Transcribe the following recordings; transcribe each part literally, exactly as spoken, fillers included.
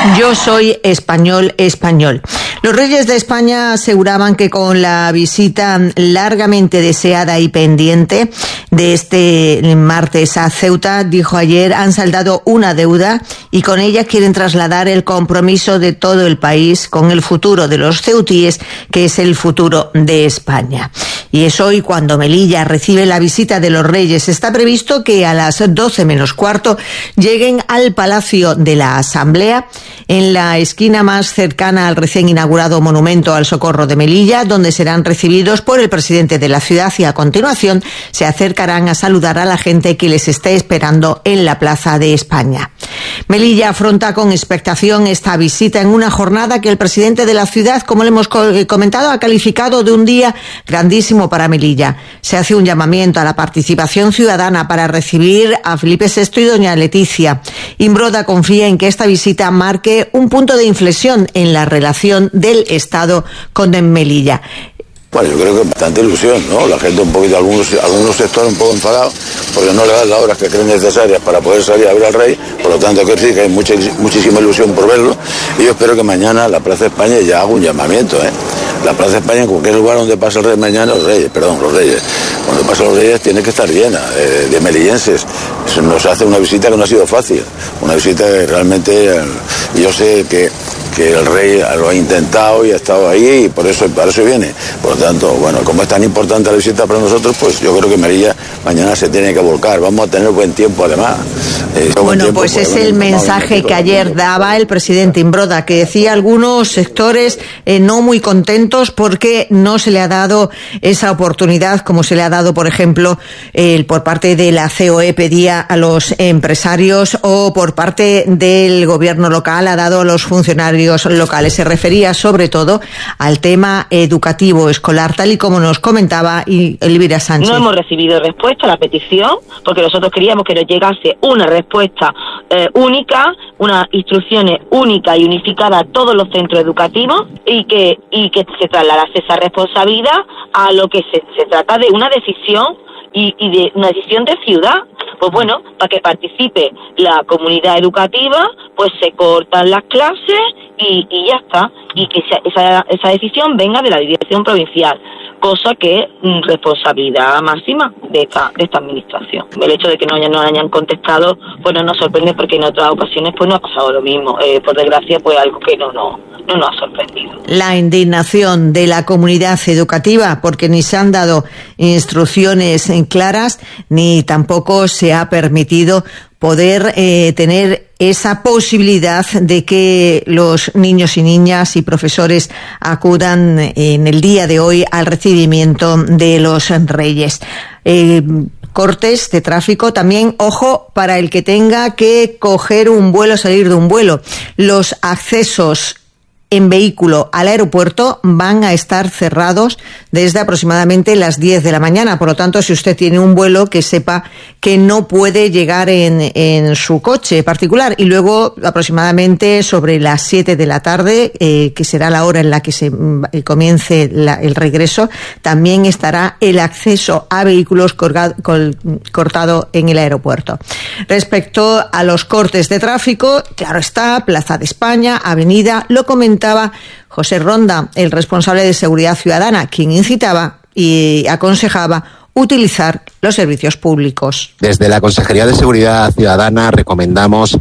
Yo soy español, español. Los reyes de España aseguraban que con la visita largamente deseada y pendiente de este martes a Ceuta, dijo ayer, han saldado una deuda y con ella quieren trasladar el compromiso de todo el país con el futuro de los ceutíes, que es el futuro de España. Y es hoy cuando Melilla recibe la visita de los reyes. Está previsto que a las doce menos cuarto lleguen al Palacio de la Asamblea, en la esquina más cercana al recién inaugurado Monumento al Socorro de Melilla, donde serán recibidos por el presidente de la ciudad y a continuación se acercarán a saludar a la gente que les esté esperando en la Plaza de España. Melilla afronta con expectación esta visita en una jornada que el presidente de la ciudad, como le hemos comentado, ha calificado de un día grandísimo para Melilla. Se hace un llamamiento a la participación ciudadana para recibir a Felipe sexto y doña Leticia. Imbroda confía en que esta visita marque un punto de inflexión en la relación del Estado con Melilla. Bueno, yo creo que bastante ilusión, ¿no? La gente un poquito, algunos, algunos sectores un poco enfadados porque no le dan las horas que creen necesarias para poder salir a ver al rey, por lo tanto que sí, que hay mucha, muchísima ilusión por verlo, y yo espero que mañana la Plaza de España ya haga un llamamiento, ¿eh? La Plaza de España, en cualquier lugar donde pase el rey mañana, los reyes, perdón, los reyes, cuando pasen los reyes tiene que estar llena de, de melillenses. Eso nos hace una visita que no ha sido fácil, una visita que realmente, yo sé que que el rey lo ha intentado y ha estado ahí y por eso, para eso viene. Por lo tanto, bueno, como es tan importante la visita para nosotros, pues yo creo que Melilla mañana se tiene que volcar. Vamos a tener buen tiempo además. Eh, buen bueno, tiempo, pues es el mensaje que ayer daba el presidente Imbroda, que decía algunos sectores eh, no muy contentos porque no se le ha dado esa oportunidad como se le ha dado, por ejemplo, eh, por parte de la C O E pedía a los empresarios o por parte del gobierno local ha dado a los funcionarios locales. Se refería sobre todo al tema educativo escolar, tal y como nos comentaba Elvira Sánchez. No hemos recibido respuesta a la petición porque nosotros queríamos que nos llegase una respuesta eh, única, unas instrucciones únicas y unificadas a todos los centros educativos y que y que se trasladase esa responsabilidad a lo que se, se trata de una decisión y, y de una decisión de ciudad. Pues bueno, para que participe la comunidad educativa, pues se cortan las clases y, y ya está. Y que esa, esa, esa decisión venga de la dirección provincial, cosa que es mm, responsabilidad máxima de esta, de esta administración. El hecho de que no hayan, no hayan contestado, pues no nos sorprende porque en otras ocasiones pues no ha pasado lo mismo. Eh, por desgracia, pues algo que no, no, no nos ha sorprendido. La indignación de la comunidad educativa porque ni se han dado instrucciones claras ni tampoco se ha permitido poder eh, tener esa posibilidad de que los niños y niñas y profesores acudan en el día de hoy al recibimiento de los reyes. Eh, cortes de tráfico también, ojo, para el que tenga que coger un vuelo, salir de un vuelo. Los accesos en vehículo al aeropuerto van a estar cerrados desde aproximadamente las diez de la mañana. Por lo tanto, si usted tiene un vuelo, que sepa que no puede llegar en, en su coche particular. Y luego, aproximadamente sobre las siete de la tarde, eh, que será la hora en la que se eh, comience la, el regreso, también estará el acceso a vehículos colgado, col, cortado en el aeropuerto. Respecto a los cortes de tráfico, claro está, Plaza de España, Avenida, lo comentaba José Ronda, el responsable de Seguridad Ciudadana, quien incitaba y aconsejaba utilizar los servicios públicos. Desde la Consejería de Seguridad Ciudadana recomendamos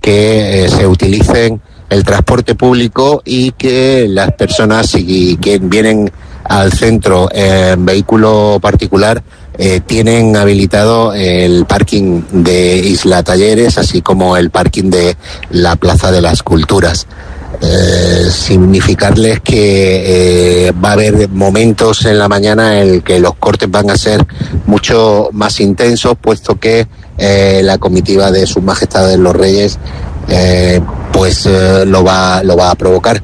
que eh, se utilicen el transporte público y que las personas y que vienen al centro en vehículo particular eh, tienen habilitado el parking de Isla Talleres, así como el parking de la Plaza de las Culturas. Eh, significarles que eh, va a haber momentos en la mañana en el que los cortes van a ser mucho más intensos, puesto que eh, la comitiva de Sus Majestades los Reyes eh, pues eh, lo va lo va a provocar.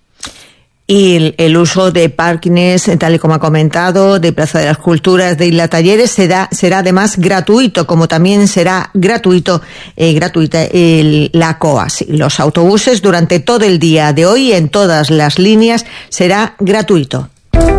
Y el, el uso de parkings, tal y como ha comentado, de Plaza de las Culturas, de Isla Talleres, será, será además gratuito, como también será gratuito, eh, gratuita el, la C O A. Sí, los autobuses durante todo el día de hoy en todas las líneas será gratuito.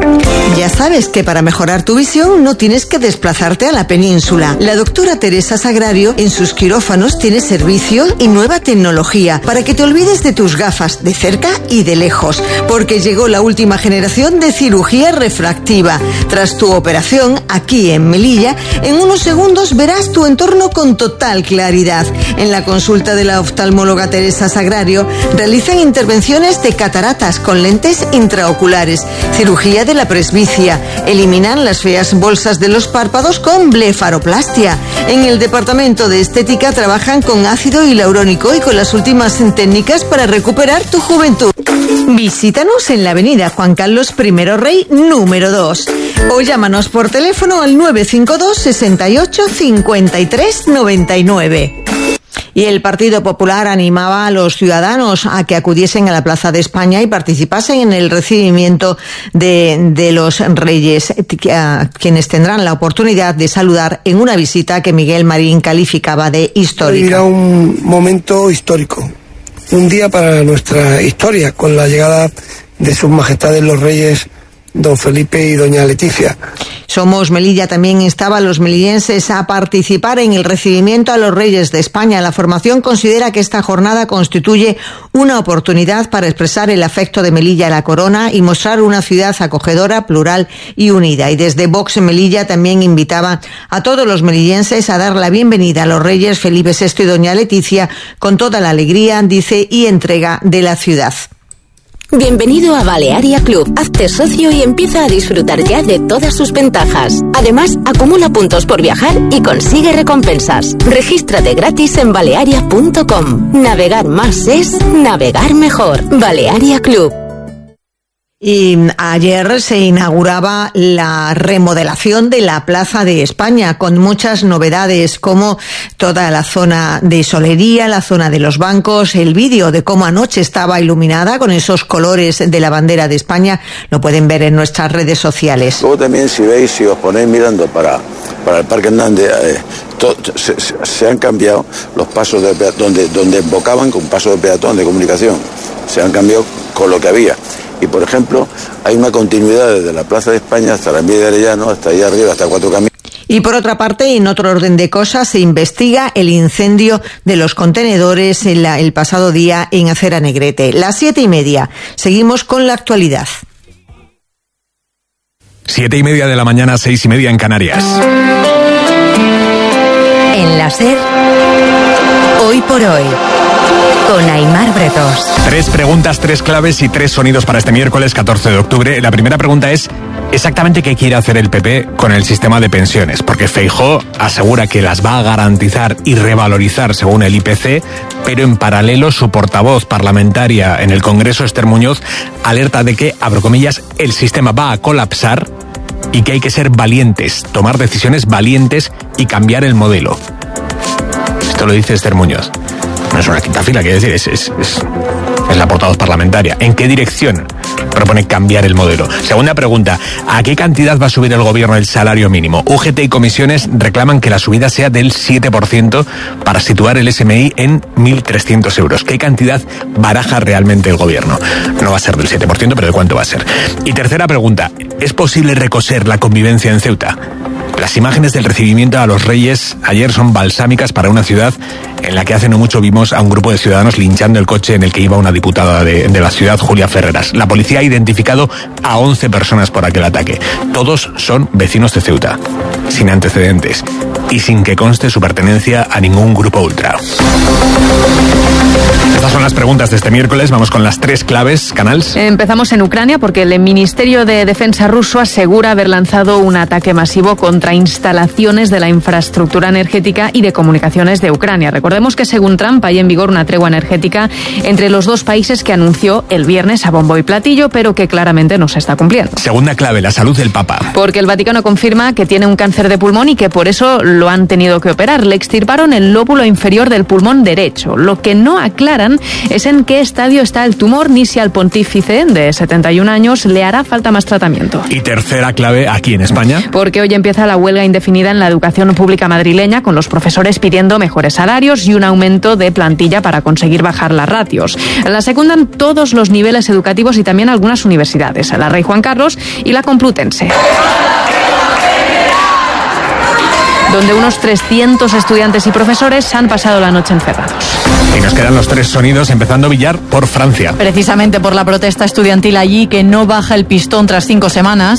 Ya sabes que para mejorar tu visión no tienes que desplazarte a la península. La doctora Teresa Sagrario en sus quirófanos tiene servicio y nueva tecnología para que te olvides de tus gafas de cerca y de lejos, porque llegó la última generación de cirugía refractiva. Tras tu operación, aquí en Melilla, en unos segundos verás tu entorno con total claridad. En la consulta de la oftalmóloga Teresa Sagrario realizan intervenciones de cataratas con lentes intraoculares, cirugía de la presbicia, eliminan las feas bolsas de los párpados con blefaroplastia. En el departamento de estética trabajan con ácido hialurónico y con las últimas técnicas para recuperar tu juventud. Visítanos en la avenida Juan Carlos primero Rey número dos o llámanos por teléfono al nueve cinco dos, sesenta y ocho, cincuenta y tres, noventa y nueve. Y el Partido Popular animaba a los ciudadanos a que acudiesen a la Plaza de España y participasen en el recibimiento de, de los Reyes, a quienes tendrán la oportunidad de saludar en una visita que Miguel Marín calificaba de histórica. Era un momento histórico, un día para nuestra historia, con la llegada de sus majestades los Reyes don Felipe y doña Leticia. Somos Melilla también instaba a los melillenses a participar en el recibimiento a los Reyes de España. La formación considera que esta jornada constituye una oportunidad para expresar el afecto de Melilla a la corona y mostrar una ciudad acogedora, plural y unida. Y desde Vox Melilla también invitaba a todos los melillenses a dar la bienvenida a los Reyes Felipe sexto y doña Leticia con toda la alegría, dice, y entrega de la ciudad. Bienvenido a Balearia Club. Hazte socio y empieza a disfrutar ya de todas sus ventajas. Además, acumula puntos por viajar y consigue recompensas. Regístrate gratis en balearia punto com. Navegar más es navegar mejor. Balearia Club. Y ayer se inauguraba la remodelación de la Plaza de España con muchas novedades, como toda la zona de solería, la zona de los bancos, el vídeo de cómo anoche estaba iluminada con esos colores de la bandera de España, lo pueden ver en nuestras redes sociales. Luego también, si veis, si os ponéis mirando para, para el Parque Hernández, eh, to, se, se han cambiado los pasos de peatón, donde, donde embocaban con pasos de peatón de comunicación, se han cambiado con lo que había. Y, por ejemplo, hay una continuidad desde la Plaza de España hasta la Vía de Arellano, hasta allá arriba, hasta Cuatro Caminos. Y por otra parte, en otro orden de cosas, se investiga el incendio de los contenedores en la, el pasado día en Acera Negrete. Las siete y media. Seguimos con la actualidad. Siete y media de la mañana, seis y media en Canarias. En la SER, hoy por hoy, con Aimar Bretos. Tres preguntas, tres claves y tres sonidos para este miércoles catorce de octubre. La primera pregunta es, ¿exactamente qué quiere hacer el P P con el sistema de pensiones? Porque Feijóo asegura que las va a garantizar y revalorizar según el I P C, pero en paralelo su portavoz parlamentaria en el Congreso, Esther Muñoz, alerta de que, abro comillas, el sistema va a colapsar y que hay que ser valientes, tomar decisiones valientes y cambiar el modelo. Esto lo dice Esther Muñoz. No es una quinta fila, quiere decir, es, es, es, es la portavoz parlamentaria. ¿En qué dirección propone cambiar el modelo? Segunda pregunta, ¿a qué cantidad va a subir el gobierno el salario mínimo? U G T y comisiones reclaman que la subida sea del siete por ciento para situar el S M I en mil trescientos euros. ¿Qué cantidad baraja realmente el gobierno? No va a ser del siete por ciento, pero ¿de cuánto va a ser? Y tercera pregunta, ¿es posible recoser la convivencia en Ceuta? Las imágenes del recibimiento a los Reyes ayer son balsámicas para una ciudad en la que hace no mucho vimos a un grupo de ciudadanos linchando el coche en el que iba una diputada de, de la ciudad, Julia Ferreras. La policía ha identificado a once personas por aquel ataque. Todos son vecinos de Ceuta, sin antecedentes y sin que conste su pertenencia a ningún grupo ultra. Estas son las preguntas de este miércoles. Vamos con las tres claves, Canals. Empezamos en Ucrania porque el Ministerio de Defensa ruso asegura haber lanzado un ataque masivo contra instalaciones de la infraestructura energética y de comunicaciones de Ucrania. Recordemos que según Trump hay en vigor una tregua energética entre los dos países que anunció el viernes a bombo y platillo, pero que claramente no se está cumpliendo. Segunda clave, la salud del Papa. Porque el Vaticano confirma que tiene un cáncer de pulmón y que por eso lo han tenido que operar. Le extirparon el lóbulo inferior del pulmón derecho. Lo que no aclaran es en qué estadio está el tumor, ni si al pontífice de setenta y un años le hará falta más tratamiento. Y tercera clave aquí en España. Porque hoy empieza la huelga indefinida en la educación pública madrileña, con los profesores pidiendo mejores salarios y un aumento de plantilla para conseguir bajar las ratios. La secundan todos los niveles educativos y también algunas universidades, la Rey Juan Carlos y la Complutense, donde unos trescientos estudiantes y profesores han pasado la noche encerrados. Y nos quedan los tres sonidos, empezando Villar por Francia. Precisamente por la protesta estudiantil allí, que no baja el pistón tras cinco semanas.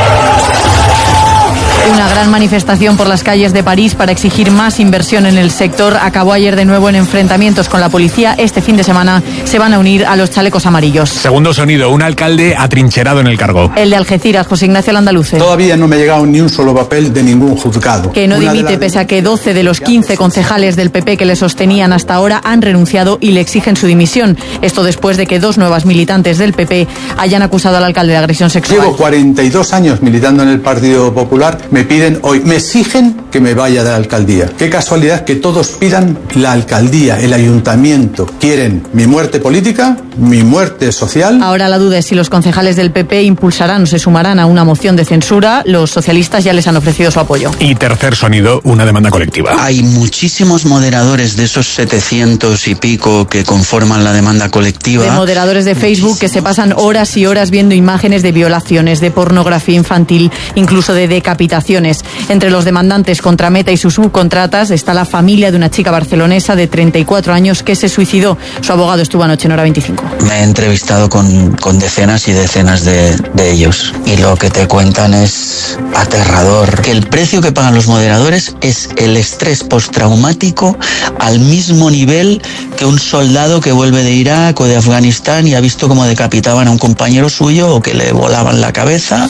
Una gran manifestación por las calles de París para exigir más inversión en el sector acabó ayer de nuevo en enfrentamientos con la policía. Este fin de semana se van a unir a los chalecos amarillos. Segundo sonido, un alcalde atrincherado en el cargo. El de Algeciras, José Ignacio Landaluce. Todavía no me ha llegado ni un solo papel de ningún juzgado. Que no Una dimite las... pese a que doce de los quince concejales del P P que le sostenían hasta ahora han renunciado y le exigen su dimisión. Esto después de que dos nuevas militantes del P P hayan acusado al alcalde de agresión sexual. Llevo cuarenta y dos años militando en el Partido Popular. Me piden hoy, me exigen que me vaya de la alcaldía. Qué casualidad que todos pidan la alcaldía, el ayuntamiento. Quieren mi muerte política, mi muerte social. Ahora la duda es si los concejales del P P impulsarán o se sumarán a una moción de censura. Los socialistas ya les han ofrecido su apoyo. Y tercer sonido, una demanda colectiva. Hay muchísimos moderadores de esos setecientos y pico que conforman la demanda colectiva. De moderadores de Facebook que se pasan horas y horas viendo imágenes de violaciones, de pornografía infantil, incluso de decapitaciones. Entre los demandantes contra Meta y sus subcontratas está la familia de una chica barcelonesa de treinta y cuatro años que se suicidó. Su abogado estuvo anoche en Hora veinticinco. Me he entrevistado con, con decenas y decenas de, de ellos y lo que te cuentan es aterrador. Que el precio que pagan los moderadores es el estrés postraumático al mismo nivel que un soldado que vuelve de Irak o de Afganistán y ha visto cómo decapitaban a un compañero suyo o que le volaban la cabeza.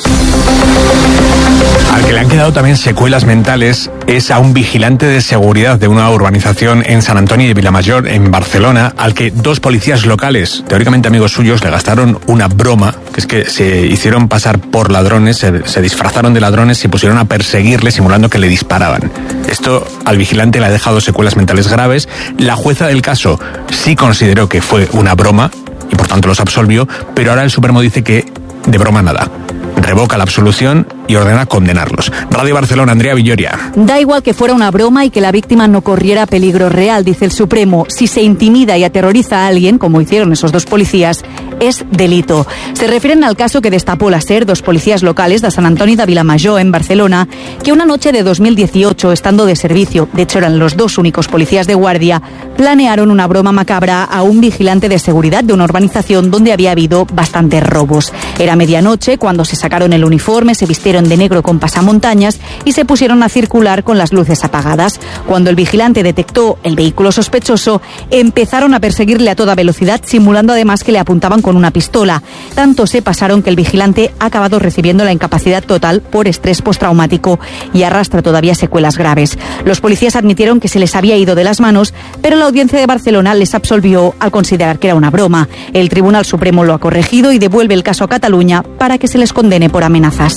Al que le han quedado también secuelas mentales es a un vigilante de seguridad de una urbanización en San Antonio de Vilamayor, en Barcelona, al que dos policías locales, teóricamente amigos suyos, le gastaron una broma, que es que se hicieron pasar por ladrones, se, se disfrazaron de ladrones y pusieron a perseguirle simulando que le disparaban. Esto al vigilante le ha dejado secuelas mentales graves. La jueza del caso sí consideró que fue una broma y por tanto los absolvió, pero ahora el Supremo dice que de broma nada. Revoca la absolución y ordena condenarlos. Radio Barcelona, Andrea Villoria. Da igual que fuera una broma y que la víctima no corriera peligro real, dice el Supremo. Si se intimida y aterroriza a alguien, como hicieron esos dos policías, es delito. Se refieren al caso que destapó la SER, dos policías locales de San Antoni de Vilamajor, en Barcelona, que una noche de dos mil dieciocho, estando de servicio, de hecho eran los dos únicos policías de guardia, planearon una broma macabra a un vigilante de seguridad de una urbanización donde había habido bastantes robos. Era medianoche cuando se sacaron el uniforme, se vistieron de negro con pasamontañas y se pusieron a circular con las luces apagadas. Cuando el vigilante detectó el vehículo sospechoso, empezaron a perseguirle a toda velocidad, simulando además que le apuntaban con una pistola. Tanto se pasaron que el vigilante ha acabado recibiendo la incapacidad total por estrés postraumático y arrastra todavía secuelas graves. Los policías admitieron que se les había ido de las manos, pero la Audiencia de Barcelona les absolvió al considerar que era una broma. El Tribunal Supremo lo ha corregido y devuelve el caso a Cataluña para que se les condene por amenazas.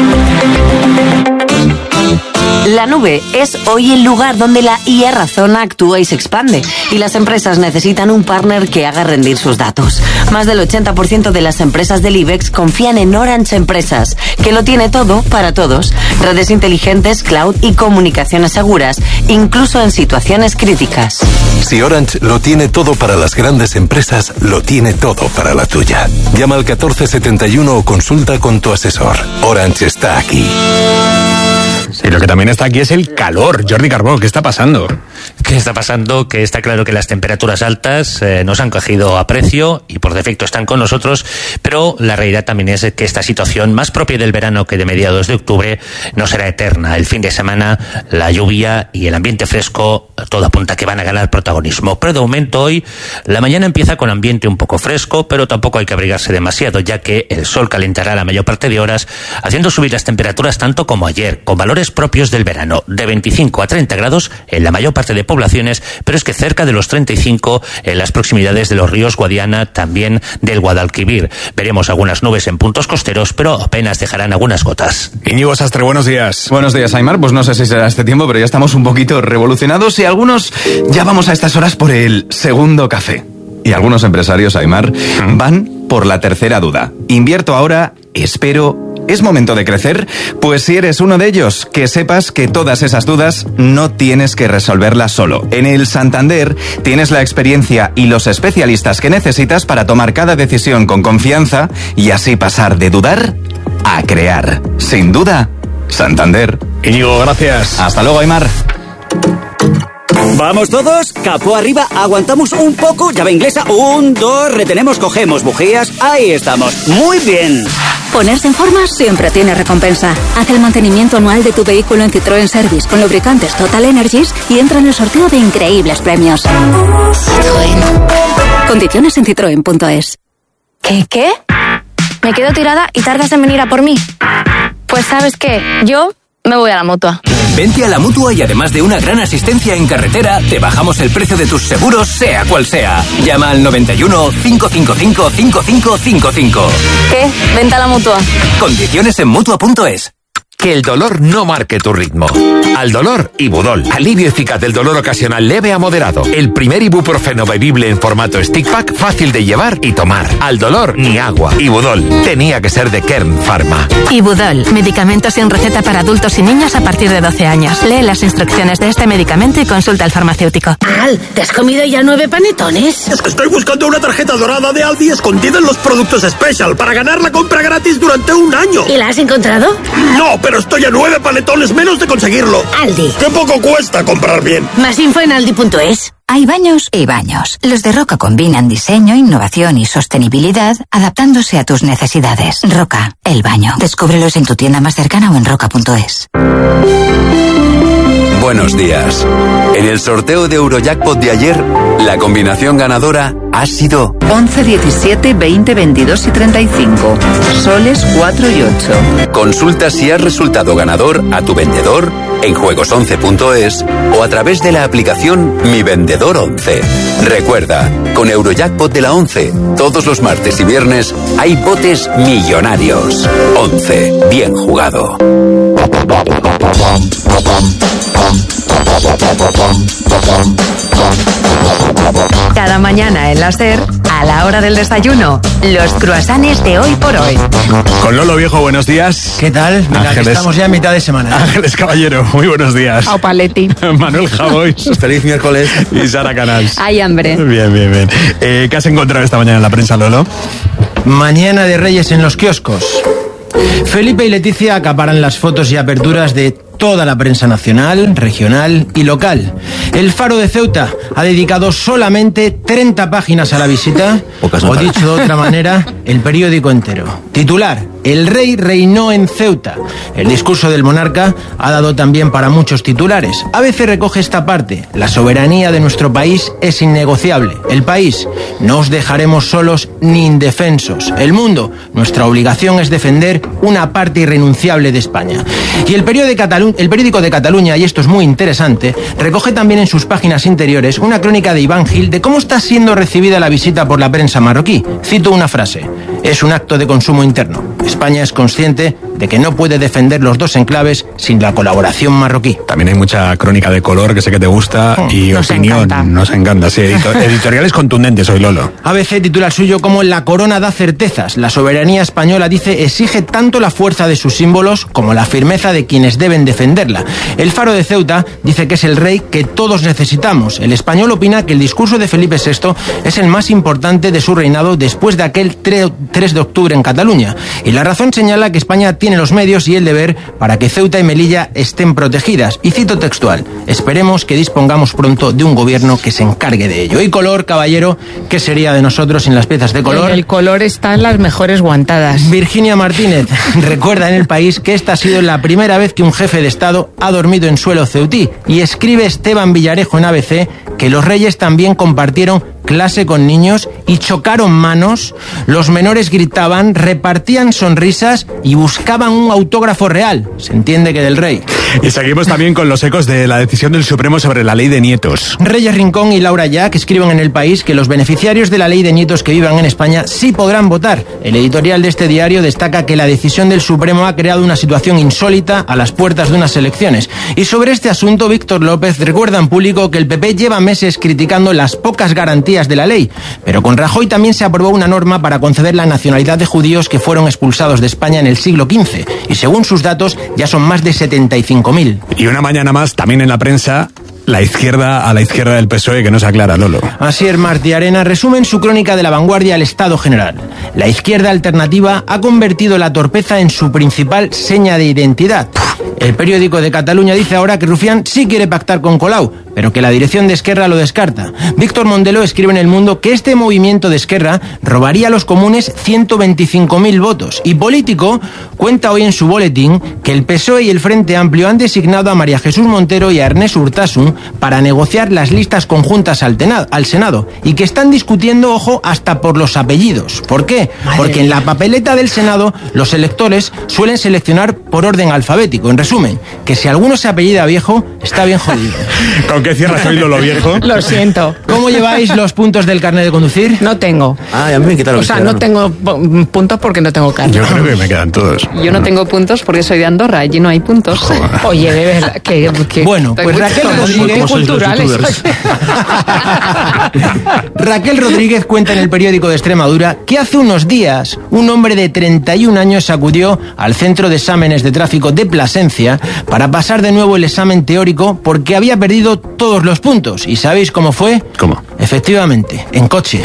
La nube es hoy el lugar donde la I A razona, actúa y se expande, y las empresas necesitan un partner que haga rendir sus datos. Más del ochenta por ciento de las empresas del IBEX confían en Orange Empresas, que lo tiene todo para todos: redes inteligentes, cloud y comunicaciones seguras, incluso en situaciones críticas. Si Orange lo tiene todo para las grandes empresas, lo tiene todo para la tuya. Llama al catorce setenta y uno o consulta con tu asesor. Orange está aquí. Y lo que también está aquí es el calor. Jordi Carbó, ¿qué está pasando? ¿Qué está pasando? Que está claro que las temperaturas altas eh, nos han cogido a precio y por defecto están con nosotros, pero la realidad también es que esta situación, más propia del verano que de mediados de octubre, no será eterna. El fin de semana, la lluvia y el ambiente fresco, todo apunta que van a ganar protagonismo. Pero de momento hoy, la mañana empieza con ambiente un poco fresco, pero tampoco hay que abrigarse demasiado, ya que el sol calentará la mayor parte de horas, haciendo subir las temperaturas tanto como ayer, con valores propios del verano, de veinticinco a treinta grados en la mayor parte de poblaciones, pero es que cerca de los treinta y cinco en las proximidades de los ríos Guadiana, también del Guadalquivir. Veremos algunas nubes en puntos costeros, pero apenas dejarán algunas gotas. Íñigo Sastre, buenos días. Buenos días, Aimar. Pues no sé si será este tiempo, pero ya estamos un poquito revolucionados y algunos ya vamos a estas horas por el segundo café. y algunos empresarios, Aimar, van por la tercera duda. ¿Invierto ahora? ¿Espero? ¿Es momento de crecer? Pues si eres uno de ellos, que sepas que todas esas dudas no tienes que resolverlas solo. En el Santander tienes la experiencia y los especialistas que necesitas para tomar cada decisión con confianza y así pasar de dudar a crear. Sin duda, Santander. Íñigo, gracias. Hasta luego, Aimar. ¿Vamos todos? Capó arriba, aguantamos un poco, llave inglesa, un, dos, retenemos, cogemos bujías, ahí estamos, muy bien. Ponerse en forma siempre tiene recompensa. Haz el mantenimiento anual de tu vehículo en Citroën Service con lubricantes Total Energies y entra en el sorteo de increíbles premios. Citroën. Condiciones en citroen punto es. ¿Qué, qué? Me quedo tirada y tardas en venir a por mí. Pues ¿sabes qué? Yo me voy a la Mutua. Vente a la Mutua y además de una gran asistencia en carretera, te bajamos el precio de tus seguros, sea cual sea. Llama al noventa y uno, cinco cinco cinco, cinco cinco cinco cinco. ¿Qué? Vente a la Mutua. Condiciones en Mutua punto es. Que el dolor no marque tu ritmo. Al dolor, Ibudol. Alivio eficaz del dolor ocasional leve a moderado. El primer ibuprofeno bebible en formato stick pack, fácil de llevar y tomar. Al dolor, ni agua. Ibudol. Tenía que ser de Kern Pharma. Ibudol. Medicamento sin receta para adultos y niños a partir de doce años. Lee las instrucciones de este medicamento y consulta al farmacéutico. Al, ¿te has comido ya nueve panetones? Es que estoy buscando una tarjeta dorada de Aldi escondida en los productos Special para ganar la compra gratis durante un año. ¿Y la has encontrado? No, pero estoy a nueve panetones menos de conseguirlo. Aldi. ¡Qué poco cuesta comprar bien! Más info en aldi punto es. Hay baños y baños. Los de Roca combinan diseño, innovación y sostenibilidad, adaptándose a tus necesidades. Roca, el baño. Descúbrelos en tu tienda más cercana o en roca punto es. Buenos días. En el sorteo de Eurojackpot de ayer, la combinación ganadora ha sido once, diecisiete, veinte, veintidós y treinta y cinco. Soles cuatro y ocho. Consulta si has resultado ganador a tu vendedor en juegos once punto es o a través de la aplicación Mi Vendedor once. Recuerda, con Eurojackpot de la once, todos los martes y viernes hay botes millonarios. once. Bien jugado. Cada mañana en la SER, a la hora del desayuno, los croissants de hoy por hoy. Con Lolo Viejo, buenos días. ¿Qué tal? Venga, que estamos ya en mitad de semana. Ángeles Caballero, muy buenos días. Au Paletti. Manuel Javois. Feliz miércoles. Y Sara Canals. Hay hambre. Bien, bien, bien. Eh, ¿Qué has encontrado esta mañana en la prensa, Lolo? Mañana de Reyes en los kioscos. Felipe y Leticia acaparan las fotos y aperturas de toda la prensa nacional, regional y local. El Faro de Ceuta ha dedicado solamente treinta páginas a la visita, o dicho de otra manera, el periódico entero. Titular: El rey reinó en Ceuta. El discurso del monarca ha dado también para muchos titulares. A B C recoge esta parte: la soberanía de nuestro país es innegociable. El país: no os dejaremos solos ni indefensos. El Mundo: nuestra obligación es defender una parte irrenunciable de España. Y el periódico de Cataluña El periódico de Cataluña, y esto es muy interesante, recoge también en sus páginas interiores una crónica de Iván Gil de cómo está siendo recibida la visita por la prensa marroquí. Cito una frase: es un acto de consumo interno. España es consciente de que no puede defender los dos enclaves sin la colaboración marroquí. También hay mucha crónica de color que sé que te gusta oh, y nos opinión. Encanta. Nos encanta, sí. Editor, editoriales contundentes hoy, Lolo. A B C titula el suyo como La corona da certezas. La soberanía española, dice, exige tanto la fuerza de sus símbolos como la firmeza de quienes deben defenderla. El Faro de Ceuta dice que es el rey que todos necesitamos. El Español opina que el discurso de Felipe sexto es el más importante de su reinado después de aquel tres de octubre en Cataluña. Y La Razón señala que España tiene los medios y el deber para que Ceuta y Melilla estén protegidas. Y cito textual: esperemos que dispongamos pronto de un gobierno que se encargue de ello. Y color, caballero, ¿qué sería de nosotros sin las piezas de color? El color está en las mejores guantadas. Virginia Martínez recuerda en El País que esta ha sido la primera vez que un jefe de Estado ha dormido en suelo ceutí. Y escribe Esteban Villarejo en A B C que los reyes también compartieron clase con niños y chocaron manos, los menores gritaban, repartían sonrisas y buscaban un autógrafo real. Se entiende que del rey. Y seguimos también con los ecos de la decisión del Supremo sobre la ley de nietos. Reyes Rincón y Laura Jack escriben en El País que los beneficiarios de la ley de nietos que vivan en España sí podrán votar. El editorial de este diario destaca que la decisión del Supremo ha creado una situación insólita a las puertas de unas elecciones. Y sobre este asunto, Víctor López recuerda en público que el P P lleva meses criticando las pocas garantías garantías de la ley. Pero con Rajoy también se aprobó una norma para conceder la nacionalidad de judíos que fueron expulsados de España en el siglo quince. Y según sus datos, ya son más de setenta y cinco mil. Y una mañana más, también en la prensa, la izquierda a la izquierda del P S O E, que no se aclara, Lolo. Asier Martí-Arena resume en su crónica de La Vanguardia el estado general. La izquierda alternativa ha convertido la torpeza en su principal seña de identidad. El periódico de Cataluña dice ahora que Rufián sí quiere pactar con Colau, pero que la dirección de Esquerra lo descarta. Víctor Mondelo escribe en El Mundo que este movimiento de Esquerra robaría a los comunes ciento veinticinco mil votos. Y Político cuenta hoy en su boletín que el P S O E y el Frente Amplio han designado a María Jesús Montero y a Ernest Urtasun para negociar las listas conjuntas al, tenado, al Senado, y que están discutiendo, ojo, hasta por los apellidos. ¿Por qué? Madre Porque mía. En la papeleta del Senado los electores suelen seleccionar por orden alfabético. En resumen, que si alguno se apellida Viejo, está bien jodido. ¿Con qué cierras hoy, Lolo Viejo? Lo siento. ¿Cómo lleváis los puntos del carnet de conducir? No tengo. Ah, a mí me quitaron. O sea, no tengo puntos porque no tengo carnet. Yo creo que me quedan todos. Yo no tengo puntos porque soy de Andorra, allí no hay puntos. Joder. Oye, de verdad, que... que bueno, pues Raquel Rodríguez... culturales. Raquel Rodríguez cuenta en el periódico de Extremadura que hace unos días un hombre de treinta y un años acudió al Centro de Exámenes de Tráfico de Plasencia para pasar de nuevo el examen teórico porque había perdido todos los puntos. ¿Y sabéis cómo fue? ¿Cómo? Efectivamente, en coche.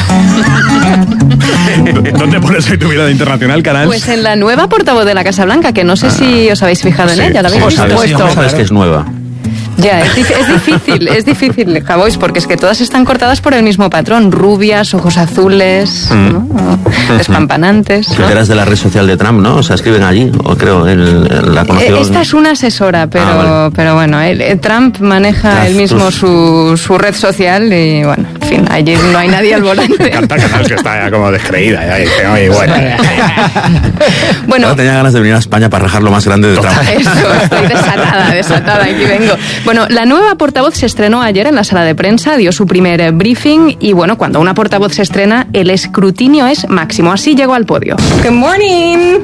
¿Dónde pones hoy tu mirada internacional, Canal? Pues en la nueva portavoz de la Casa Blanca, que no sé ah, si os habéis fijado sí. en ella. ¿La habéis visto? ¿Sabes, ¿Cómo sabes que es nueva? Ya, es, dif- es difícil, es difícil, Javois, porque es que todas están cortadas por el mismo patrón, rubias, ojos azules, mm. ¿no? Despampanantes. ¿no? Eras de la red social de Trump, ¿no? O sea, escriben allí, o creo, el, el, la conoció. Esta es una asesora, pero, ah, vale. pero bueno, el, el Trump maneja él mismo su, su red social y bueno, en fin, allí no hay nadie al volante. Canta Canal, que está ya como descreída, ya dice, oye, bueno. bueno. Ahora tenía ganas de venir a España para rajar lo más grande de Trump. Eso, estoy desatada, desatada, aquí vengo. Bueno, la nueva portavoz se estrenó ayer en la sala de prensa, dio su primer briefing y bueno, cuando una portavoz se estrena, el escrutinio es máximo. Así llegó al podio. Good morning.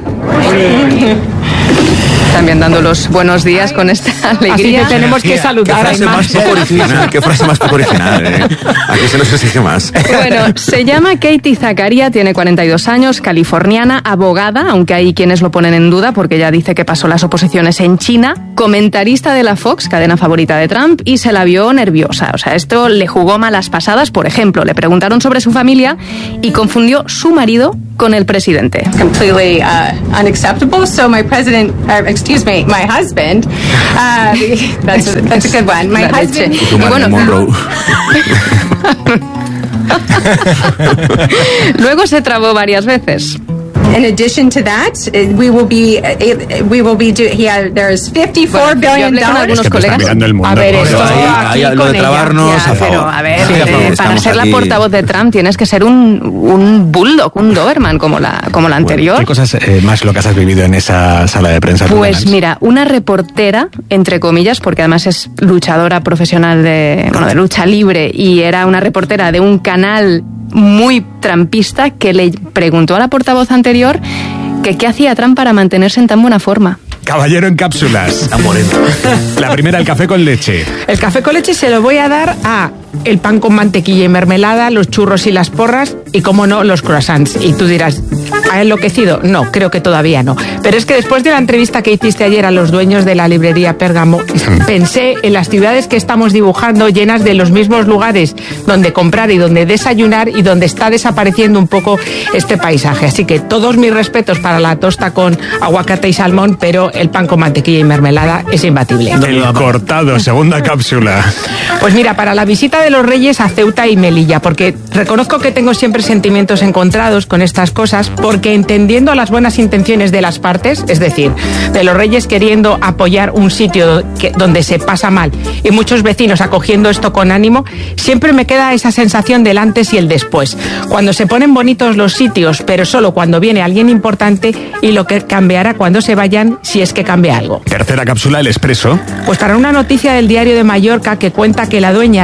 También dando los buenos días con esta alegría. Así que tenemos que saludar. Qué frase más poco original, qué frase más poco original, ¿eh? Aquí se nos exige más. Bueno, se llama Katie Zakaria, tiene cuarenta y dos años, californiana, abogada, aunque hay quienes lo ponen en duda porque ella dice que pasó las oposiciones en China, comentarista de la Fox, cadena favorita de Trump, y se la vio nerviosa. O sea, esto le jugó malas pasadas. Por ejemplo, le preguntaron sobre su familia y confundió su marido con el presidente. Completely uh, unacceptable. So my president, uh, excuse me, my husband, uh, that's, a, that's a good one. My La husband. Y bueno, luego se trabó varias veces. In addition to that, we will be we will be do, yeah, there's fifty-four billion dollars. Es que a ver, esto ahí, ahí lo de trabarnos ya, a favor. Pero, a ver, sí, eh, a favor, para ser aquí. la portavoz de Trump tienes que ser un, un bulldog, un Doberman como la como la anterior. ¿Qué cosas eh, más locas has vivido en esa sala de prensa? Pues mira, una reportera, entre comillas, porque además es luchadora profesional de, bueno, de lucha libre y era una reportera de un canal muy trampista que le preguntó a la portavoz anterior que qué hacía Trump para mantenerse en tan buena forma. Caballero en cápsulas. La primera, el café con leche. El café con leche se lo voy a dar a el pan con mantequilla y mermelada, los churros y las porras y, como no, los croissants. Y tú dirás, ¿ha enloquecido? No, creo que todavía no. Pero es que después de la entrevista que hiciste ayer a los dueños de la librería Pérgamo, pensé en las ciudades que estamos dibujando llenas de los mismos lugares donde comprar y donde desayunar y donde está desapareciendo un poco este paisaje. Así que todos mis respetos para la tosta con aguacate y salmón, pero el pan con mantequilla y mermelada es imbatible. El cortado, segunda cápsula. Pues mira, para la visita de los Reyes a Ceuta y Melilla, porque reconozco que tengo siempre sentimientos encontrados con estas cosas, porque entendiendo las buenas intenciones de las partes, es decir, de los Reyes queriendo apoyar un sitio que, donde se pasa mal y muchos vecinos acogiendo esto con ánimo, siempre me queda esa sensación del antes y el después. Cuando se ponen bonitos los sitios, pero solo cuando viene alguien importante, y lo que cambiará cuando se vayan, si es que cambia algo. Tercera cápsula, el Expreso. Pues para una noticia del Diario de Mallorca que cuenta que la dueña de una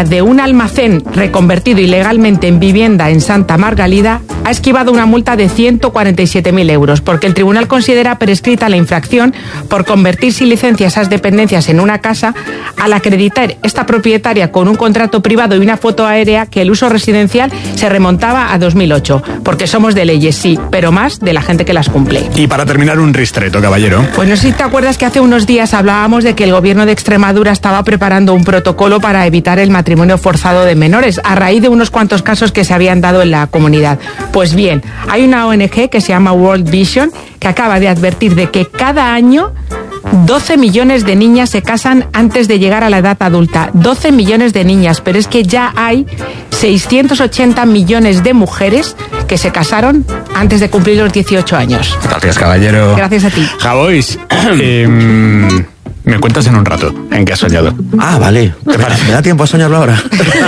almacén reconvertido ilegalmente en vivienda en Santa Margalida ha esquivado una multa de ciento cuarenta y siete mil euros, porque el tribunal considera prescrita la infracción por convertir sin licencia esas dependencias en una casa al acreditar esta propietaria con un contrato privado y una foto aérea que el uso residencial se remontaba a dos mil ocho. Porque somos de leyes, sí, pero más de la gente que las cumple. Y para terminar, un ristreto, caballero. Pues no sé si te acuerdas que hace unos días hablábamos de que el gobierno de Extremadura estaba preparando un protocolo para evitar el matrimonio forzado de menores, a raíz de unos cuantos casos que se habían dado en la comunidad. Pues bien, hay una O N G que se llama World Vision que acaba de advertir de que cada año doce millones de niñas se casan antes de llegar a la edad adulta. doce millones de niñas, pero es que ya hay seiscientos ochenta millones de mujeres que se casaron antes de cumplir los dieciocho años. Gracias, caballero. Gracias a ti. Javois, eh, me cuentas en un rato en qué has soñado. Ah, vale. ¿Me da tiempo a soñarlo ahora?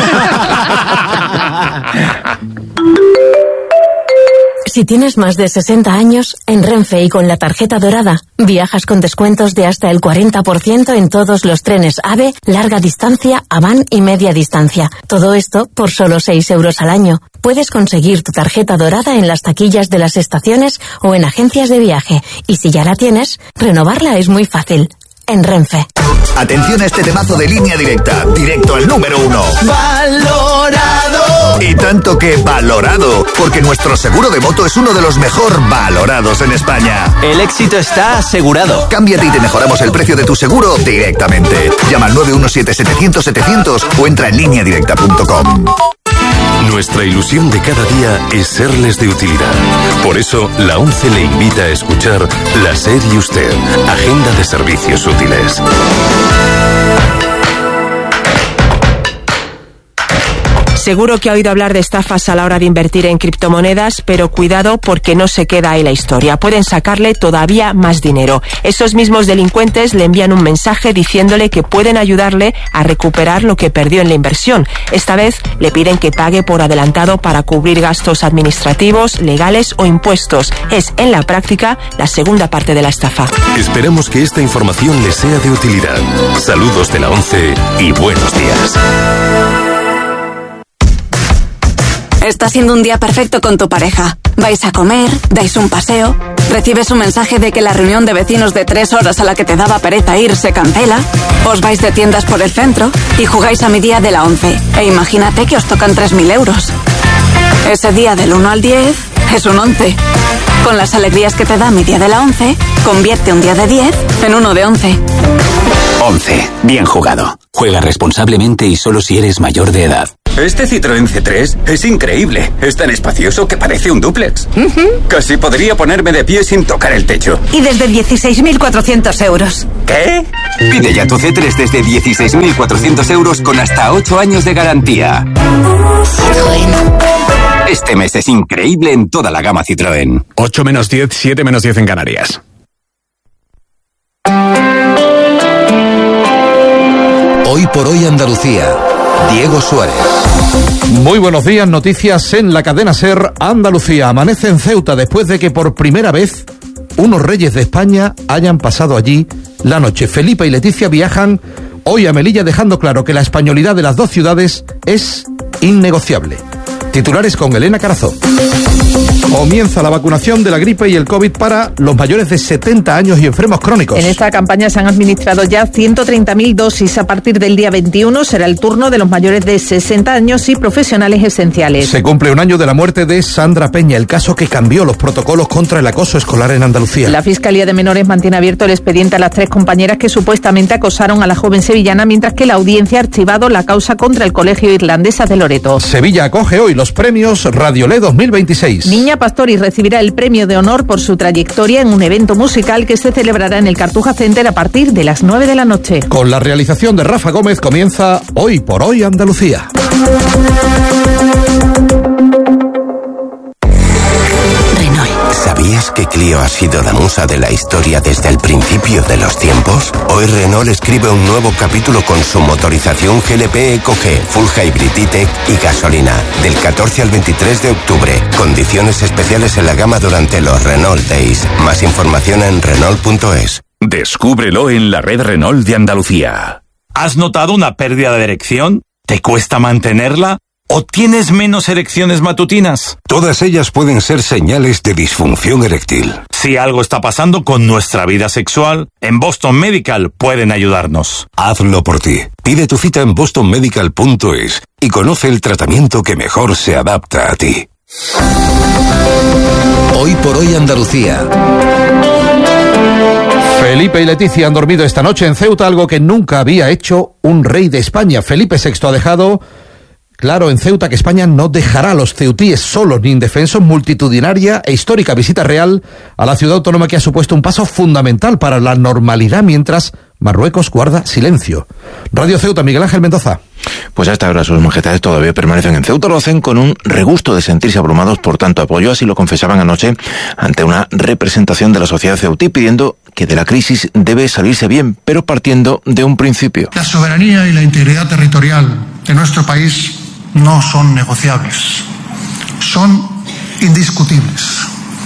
Si tienes más de sesenta años, en Renfe y con la tarjeta dorada, viajas con descuentos de hasta el cuarenta por ciento en todos los trenes AVE, larga distancia, Avant y media distancia. Todo esto por solo seis euros al año. Puedes conseguir tu tarjeta dorada en las taquillas de las estaciones o en agencias de viaje. Y si ya la tienes, renovarla es muy fácil. En Renfe. Atención a este temazo de Línea Directa, directo al número uno. ¡Valorado! Y tanto que valorado, porque nuestro seguro de moto es uno de los mejor valorados en España. El éxito está asegurado. Cámbiate y te mejoramos el precio de tu seguro directamente. Llama al nueve uno siete setecientos setecientos o entra en línea directa punto com. Nuestra ilusión de cada día es serles de utilidad. Por eso, la ONCE le invita a escuchar La SER y Usted, Agenda de Servicios Útiles. Seguro que ha oído hablar de estafas a la hora de invertir en criptomonedas, pero cuidado porque no se queda ahí la historia. Pueden sacarle todavía más dinero. Esos mismos delincuentes le envían un mensaje diciéndole que pueden ayudarle a recuperar lo que perdió en la inversión. Esta vez le piden que pague por adelantado para cubrir gastos administrativos, legales o impuestos. Es, en la práctica, la segunda parte de la estafa. Esperamos que esta información les sea de utilidad. Saludos de la ONCE y buenos días. Está siendo un día perfecto con tu pareja. Vais a comer, dais un paseo, recibes un mensaje de que la reunión de vecinos de tres horas a la que te daba pereza ir se cancela, os vais de tiendas por el centro y jugáis a mi día de la ONCE. E imagínate que os tocan tres mil euros. Ese día del uno al diez es un once. Con las alegrías que te da mi día de la ONCE, convierte un día de diez en uno de once. once. Bien jugado. Juega responsablemente y solo si eres mayor de edad. Este Citroën C tres es increíble. Es tan espacioso que parece un dúplex. Uh-huh. Casi podría ponerme de pie sin tocar el techo. Y desde dieciséis mil cuatrocientos euros. ¿Qué? Pide ya tu C tres desde dieciséis mil cuatrocientos euros con hasta ocho años de garantía. Citroën. Este mes es increíble en toda la gama Citroën. ocho menos diez, siete menos diez en Canarias. Hoy por hoy Andalucía. Diego Suárez. Muy buenos días, noticias en la cadena SER. Andalucía amanece en Ceuta después de que por primera vez unos reyes de España hayan pasado allí la noche. Felipe y Leticia viajan hoy a Melilla dejando claro que la españolidad de las dos ciudades es innegociable. Titulares con Elena Carazó. Comienza la vacunación de la gripe y el COVID para los mayores de setenta años y enfermos crónicos. En esta campaña se han administrado ya ciento treinta mil dosis. A partir del día veintiuno será el turno de los mayores de sesenta años y profesionales esenciales. Se cumple un año de la muerte de Sandra Peña, el caso que cambió los protocolos contra el acoso escolar en Andalucía. La Fiscalía de Menores mantiene abierto el expediente a las tres compañeras que supuestamente acosaron a la joven sevillana, mientras que la audiencia ha archivado la causa contra el Colegio Irlandesa de Loreto. Sevilla acoge hoy los premios Radiolé dos mil veintiséis. Niña Pastori recibirá el premio de honor por su trayectoria en un evento musical que se celebrará en el Cartuja Center a partir de las nueve de la noche. Con la realización de Rafa Gómez comienza Hoy por Hoy Andalucía. ¿Sabías que Clio ha sido la musa de la historia desde el principio de los tiempos? Hoy Renault escribe un nuevo capítulo con su motorización G L P Eco G, Full Hybrid E-Tech y gasolina. Del catorce al veintitrés de octubre. Condiciones especiales en la gama durante los Renault Days. Más información en Renault punto es. Descúbrelo en la red Renault de Andalucía. ¿Has notado una pérdida de erección? ¿Te cuesta mantenerla? ¿O tienes menos erecciones matutinas? Todas ellas pueden ser señales de disfunción eréctil. Si algo está pasando con nuestra vida sexual, en Boston Medical pueden ayudarnos. Hazlo por ti. Pide tu cita en boston medical punto es y conoce el tratamiento que mejor se adapta a ti. Hoy por hoy Andalucía. Felipe y Leticia han dormido esta noche en Ceuta, algo que nunca había hecho un rey de España. Felipe sexto ha dejado claro en Ceuta que España no dejará a los ceutíes solos ni indefensos. Multitudinaria e histórica visita real a la ciudad autónoma que ha supuesto un paso fundamental para la normalidad mientras Marruecos guarda silencio. Radio Ceuta, Miguel Ángel Mendoza. Pues a esta hora sus majestades todavía permanecen en Ceuta, lo hacen con un regusto de sentirse abrumados por tanto apoyo, así lo confesaban anoche ante una representación de la sociedad ceutí pidiendo que de la crisis debe salirse bien, pero partiendo de un principio. La soberanía y la integridad territorial de nuestro país no son negociables, son indiscutibles.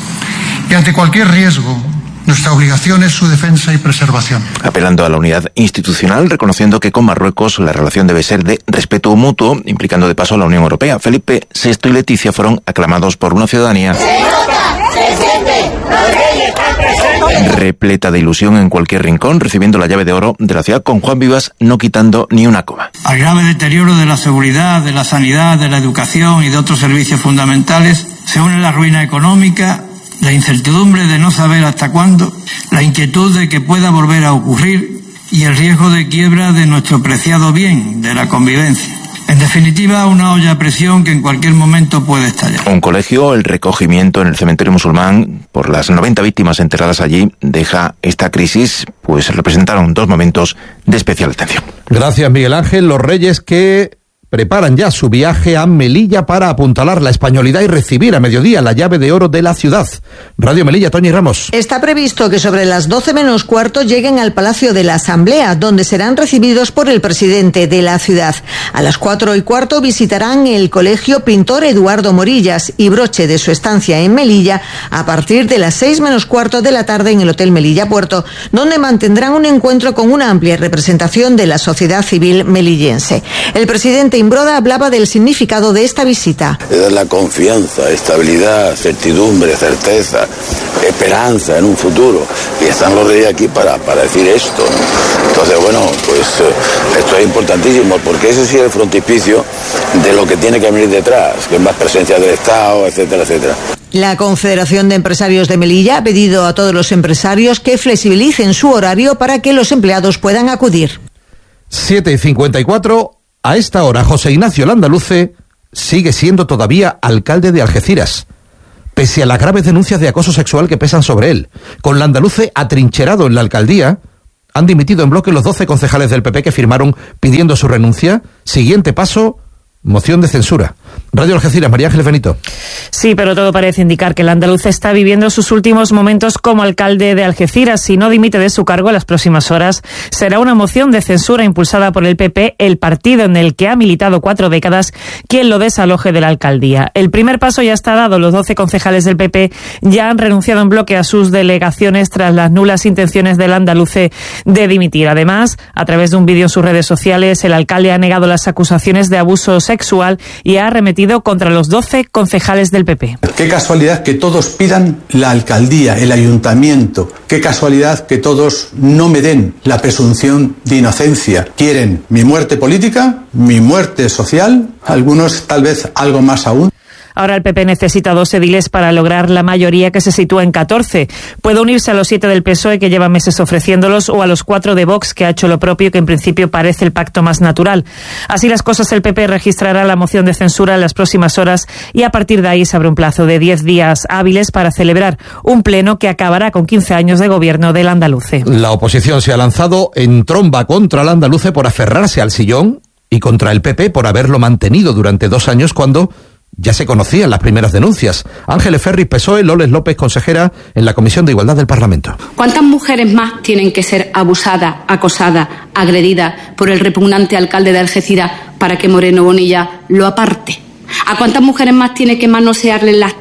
Y ante cualquier riesgo, nuestra obligación es su defensa y preservación. Apelando a la unidad institucional, reconociendo que con Marruecos la relación debe ser de respeto mutuo, implicando de paso a la Unión Europea. Felipe sexto y Leticia fueron aclamados por una ciudadanía ¡Se nota! ¡Se siente! ¡Los reyes están presentes! repleta de ilusión en cualquier rincón, recibiendo la llave de oro de la ciudad con Juan Vivas no quitando ni una coma. Al grave deterioro de la seguridad, de la sanidad, de la educación y de otros servicios fundamentales se une la ruina económica, la incertidumbre de no saber hasta cuándo, la inquietud de que pueda volver a ocurrir y el riesgo de quiebra de nuestro preciado bien, de la convivencia. En definitiva, una olla a presión que en cualquier momento puede estallar. Un colegio, el recogimiento en el cementerio musulmán por las noventa víctimas enterradas allí, deja esta crisis, pues representaron dos momentos de especial atención. Gracias, Miguel Ángel. Los reyes que preparan ya su viaje a Melilla para apuntalar la españolidad y recibir a mediodía la llave de oro de la ciudad. Radio Melilla, Toñi Ramos. Está previsto que sobre las doce menos cuarto lleguen al Palacio de la Asamblea, donde serán recibidos por el presidente de la ciudad. A las cuatro y cuarto visitarán el Colegio Pintor Eduardo Morillas y broche de su estancia en Melilla a partir de las seis menos cuarto de la tarde en el Hotel Melilla Puerto, donde mantendrán un encuentro con una amplia representación de la sociedad civil melillense. El presidente Imbroda hablaba del significado de esta visita. De dar la confianza, estabilidad, certidumbre, certeza, esperanza en un futuro. Y están los reyes aquí para, para decir esto. Entonces, bueno, pues eh, esto es importantísimo porque ese sí es el frontispicio de lo que tiene que venir detrás, que es más presencia del Estado, etcétera, etcétera. La Confederación de Empresarios de Melilla ha pedido a todos los empresarios que flexibilicen su horario para que los empleados puedan acudir. siete y cincuenta y cuatro. A esta hora, José Ignacio Landaluce sigue siendo todavía alcalde de Algeciras, pese a las graves denuncias de acoso sexual que pesan sobre él. Con Landaluce atrincherado en la alcaldía, han dimitido en bloque los doce concejales del P P que firmaron pidiendo su renuncia. Siguiente paso, moción de censura. Radio Algeciras, María Ángeles Benito. Sí, pero todo parece indicar que el andaluz está viviendo sus últimos momentos como alcalde de Algeciras. Si no dimite de su cargo en las próximas horas, será una moción de censura impulsada por el P P, el partido en el que ha militado cuatro décadas, quien lo desaloje de la alcaldía. El primer paso ya está dado. Los doce concejales del P P ya han renunciado en bloque a sus delegaciones tras las nulas intenciones del andaluce de dimitir. Además, a través de un vídeo en sus redes sociales, el alcalde ha negado las acusaciones de abuso sexual y ha arremetido contra los doce concejales del P P. Qué casualidad que todos pidan la alcaldía, el ayuntamiento. Qué casualidad que todos no me den la presunción de inocencia. Quieren mi muerte política, mi muerte social, algunos tal vez algo más aún. Ahora el P P necesita dos ediles para lograr la mayoría, que se sitúa en catorce. Puede unirse a los siete del P S O E, que lleva meses ofreciéndolos, o a los cuatro de Vox, que ha hecho lo propio, que en principio parece el pacto más natural. Así las cosas, el P P registrará la moción de censura en las próximas horas y a partir de ahí se abre un plazo de diez días hábiles para celebrar un pleno que acabará con quince años de gobierno del andaluce. La oposición se ha lanzado en tromba contra el andaluce por aferrarse al sillón y contra el P P por haberlo mantenido durante dos años cuando ya se conocían las primeras denuncias. Ángeles Ferris, P S O E, Loles López, consejera en la Comisión de Igualdad del Parlamento. ¿Cuántas mujeres más tienen que ser abusadas, acosadas, agredidas por el repugnante alcalde de Algeciras para que Moreno Bonilla lo aparte? ¿A cuántas mujeres más tiene que manosearle las tetas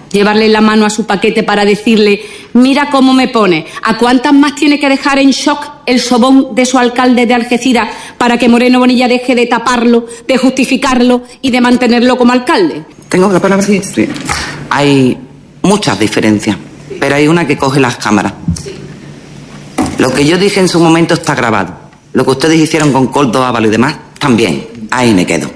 llevarle la mano a su paquete para decirle, mira cómo me pone, ¿a cuántas más tiene que dejar en shock el sobón de su alcalde de Algeciras para que Moreno Bonilla deje de taparlo, de justificarlo y de mantenerlo como alcalde? ¿Tengo la palabra? Sí, sí. Hay muchas diferencias, pero hay una que coge las cámaras. Lo que yo dije en su momento está grabado. Lo que ustedes hicieron con Coldo, Ávalo y demás, también. Ahí me quedo.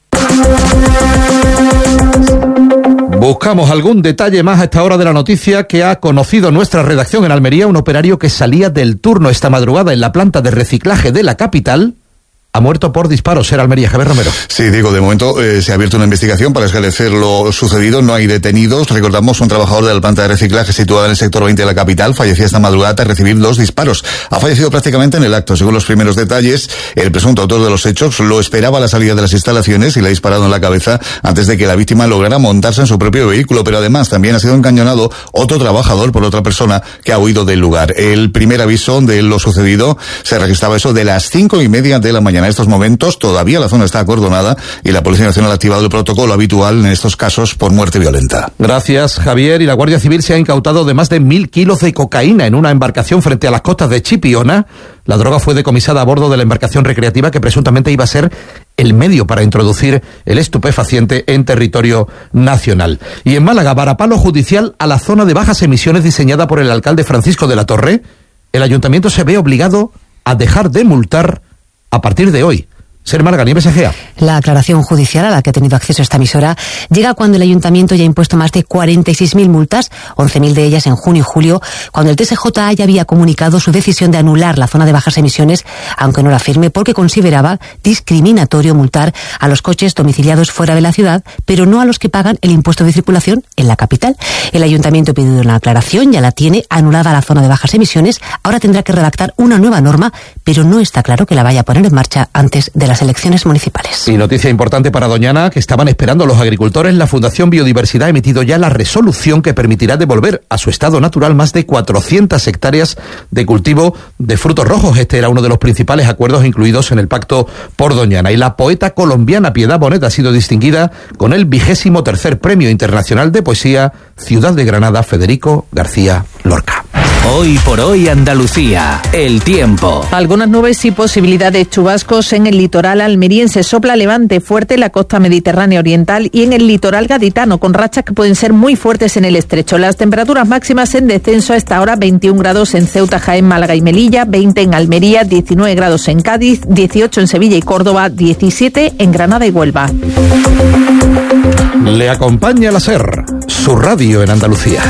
Buscamos algún detalle más a esta hora de la noticia que ha conocido nuestra redacción en Almería. Un operario que salía del turno esta madrugada en la planta de reciclaje de la capital ha muerto por disparos. Era Almería. Javier Romero. Sí, digo, de momento eh, se ha abierto una investigación para esclarecer lo sucedido. No hay detenidos. Recordamos, un trabajador de la planta de reciclaje situada en el sector veinte de la capital fallecía esta madrugada tras recibir dos disparos. Ha fallecido prácticamente en el acto. Según los primeros detalles, el presunto autor de los hechos lo esperaba a la salida de las instalaciones y le ha disparado en la cabeza antes de que la víctima lograra montarse en su propio vehículo. Pero además también ha sido encañonado otro trabajador por otra persona que ha huido del lugar. El primer aviso de lo sucedido se registraba eso de las cinco y media de la mañana. En estos momentos todavía la zona está acordonada y la Policía Nacional ha activado el protocolo habitual en estos casos por muerte violenta. Gracias, Javier. Y la Guardia Civil se ha incautado de más de mil kilos de cocaína en una embarcación frente a las costas de Chipiona. La droga fue decomisada a bordo de la embarcación recreativa que presuntamente iba a ser el medio para introducir el estupefaciente en territorio nacional. Y en Málaga, varapalo judicial a la zona de bajas emisiones diseñada por el alcalde Francisco de la Torre. El ayuntamiento se ve obligado a dejar de multar a partir de hoy. Ser Marga, Nieves Egea. La aclaración judicial a la que ha tenido acceso esta emisora llega cuando el ayuntamiento ya ha impuesto más de cuarenta y seis mil multas, once mil de ellas en junio y julio, cuando el T S J A ya había comunicado su decisión de anular la zona de bajas emisiones, aunque no la firme porque consideraba discriminatorio multar a los coches domiciliados fuera de la ciudad, pero no a los que pagan el impuesto de circulación en la capital. El ayuntamiento ha pedido una aclaración, ya la tiene, anulada la zona de bajas emisiones, ahora tendrá que redactar una nueva norma, pero no está claro que la vaya a poner en marcha antes de las elecciones municipales. Y noticia importante para Doñana, que estaban esperando los agricultores. La Fundación Biodiversidad ha emitido ya la resolución que permitirá devolver a su estado natural más de cuatrocientas hectáreas de cultivo de frutos rojos. Este era uno de los principales acuerdos incluidos en el Pacto por Doñana. Y la poeta colombiana Piedad Bonet ha sido distinguida con el vigésimo tercer Premio Internacional de Poesía Ciudad de Granada Federico García Lorca. Hoy por hoy Andalucía, el tiempo. Algunas nubes y posibilidad de chubascos en el litoral almeriense. Sopla levante fuerte en la costa mediterránea oriental y en el litoral gaditano, con rachas que pueden ser muy fuertes en el estrecho. Las temperaturas máximas en descenso a esta hora: veintiún grados en Ceuta, Jaén, Málaga y Melilla, veinte en Almería, diecinueve grados en Cádiz, dieciocho en Sevilla y Córdoba, diecisiete en Granada y Huelva. Le acompaña la SER, su radio en Andalucía.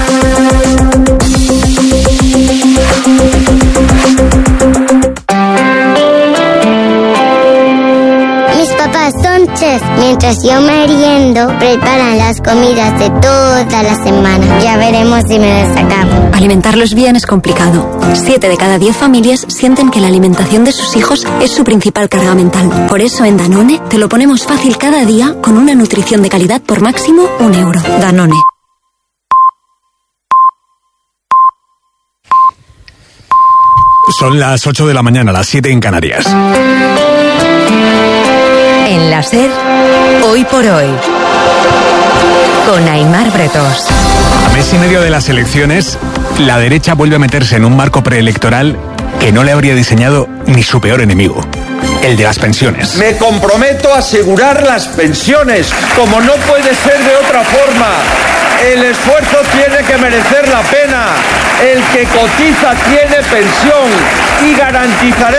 Mis papás son chefs. Mientras yo meriendo, preparan las comidas de toda la semana. Ya veremos si me las acabo. Alimentarlos bien es complicado. Siete de cada diez familias sienten que la alimentación de sus hijos es su principal carga mental. Por eso en Danone te lo ponemos fácil cada día con una nutrición de calidad por máximo un euro. Danone. Son las ocho de la mañana, las siete en Canarias. En la SER, hoy por hoy, con Aimar Bretos. A mes y medio de las elecciones, la derecha vuelve a meterse en un marco preelectoral que no le habría diseñado ni su peor enemigo, el de las pensiones. Me comprometo a asegurar las pensiones, como no puede ser de otra forma. El esfuerzo tiene que merecer la pena. El que cotiza tiene pensión y garantizaré